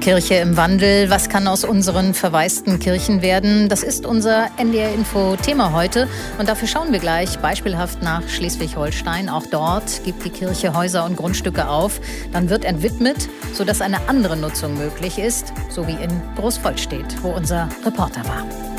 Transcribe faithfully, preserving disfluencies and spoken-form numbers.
Kirche im Wandel. Was kann aus unseren verwaisten Kirchen werden? Das ist unser N D R-Info-Thema heute. Und dafür schauen wir gleich beispielhaft nach Schleswig-Holstein. Auch dort gibt die Kirche Häuser und Grundstücke auf. Dann wird entwidmet, sodass eine andere Nutzung möglich ist. So wie in Großvollstedt, wo unser Reporter war.